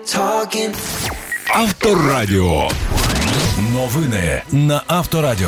Авторадіо. Новини на Авторадіо.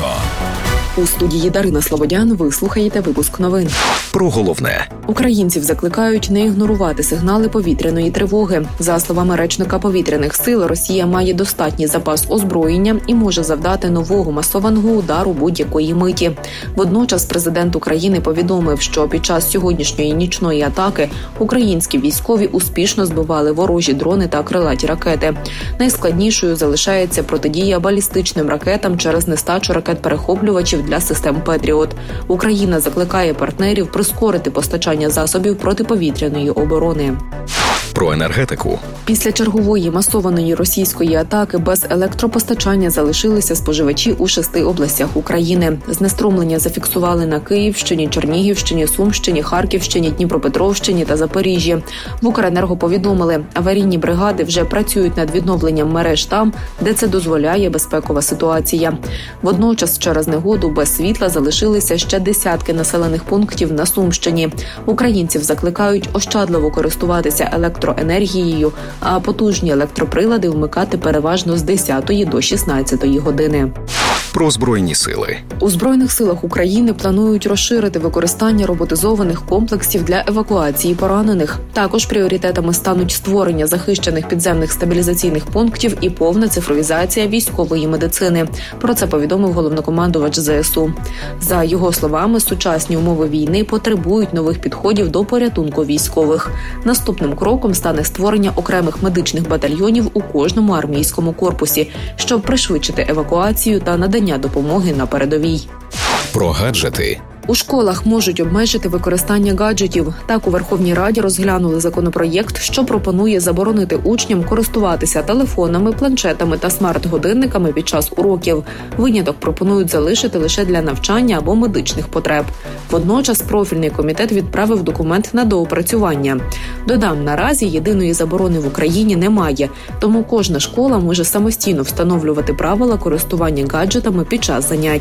У студії Дарина Слободян ви слухаєте випуск новин. Про головне. Українців закликають не ігнорувати сигнали повітряної тривоги. За словами речника повітряних сил, Росія має достатній запас озброєння і може завдати нового масованого удару будь-якої миті. Водночас президент України повідомив, що під час сьогоднішньої нічної атаки українські військові успішно збивали ворожі дрони та крилаті ракети. Найскладнішою залишається протидія балістичним ракетам через нестачу ракет-перехоплювачів для систем «Петріот». Україна закликає партнерів прискорити постачання засобів протиповітряної оборони. Про енергетику. Після чергової масованої російської атаки без електропостачання залишилися споживачі у 6 областях України. Знеструмлення зафіксували на Київщині, Чернігівщині, Сумщині, Харківщині, Дніпропетровщині та Запоріжжі. В Укренерго повідомили, аварійні бригади вже працюють над відновленням мереж там, де це дозволяє безпекова ситуація. Водночас через негоду без світла залишилися ще десятки населених пунктів на Сумщині. Українців закликають ощадливо користуватися електроенергією, а потужні електроприлади вмикати переважно з 10 до 16 години. Про Збройні сили. У Збройних силах України планують розширити використання роботизованих комплексів для евакуації поранених. Також пріоритетами стануть створення захищених підземних стабілізаційних пунктів і повна цифровізація військової медицини. Про це повідомив головнокомандувач ЗСУ. За його словами, сучасні умови війни потребують нових підходів до порятунку військових. Наступним кроком стане створення окремих медичних батальйонів у кожному армійському корпусі, щоб пришвидшити евакуацію та надання допомоги на передовій. Про гаджети. У школах можуть обмежити використання гаджетів. Так, у Верховній Раді розглянули законопроєкт, що пропонує заборонити учням користуватися телефонами, планшетами та смарт-годинниками під час уроків. Виняток пропонують залишити лише для навчання або медичних потреб. Водночас профільний комітет відправив документ на доопрацювання. Додам, наразі єдиної заборони в Україні немає, тому кожна школа може самостійно встановлювати правила користування гаджетами під час занять.